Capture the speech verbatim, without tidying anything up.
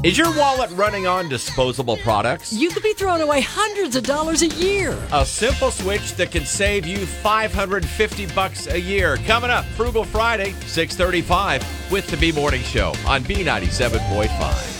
Is your wallet running on disposable products? You could be throwing away hundreds of dollars a year. A simple switch that can save you five hundred fifty bucks a year. Coming up, Frugal Friday, six thirty-five with the B Morning Show on B ninety-seven point five.